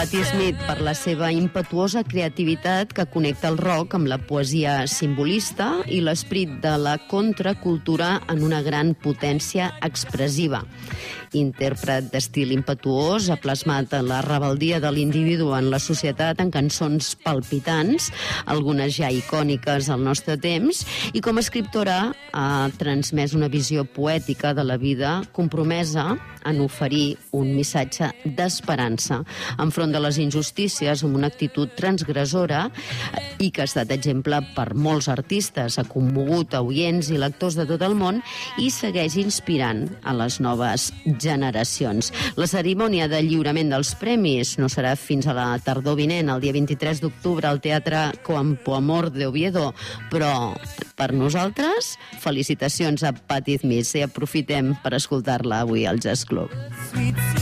Patti Smith per la seva impetuosa creativitat que connecta el rock amb la poesia simbolista i l'esperit de la contracultura en una gran potència expressiva. Intèrpret d'estil impetuós, ha plasmat la rebeldia de l'individu en la societat en cançons palpitants, algunes ja icòniques al nostre temps, i com a escriptora ha transmès una visió poètica de la vida compromesa en oferir un missatge d'esperança enfront de les injustícies amb una actitud transgressora i que ha estat exemple per molts artistes, ha commogut a oients i lectors de tot el món i segueix inspirant a les noves generacions. La cerimònia de lliurament dels premis no serà fins a la tardor vinent, el dia 23 d'octubre, al Teatre Campo Amor de Oviedo, però per nosaltres, felicitacions a Patti Smith i aprofitem per escoltar-la avui al Jazz Club.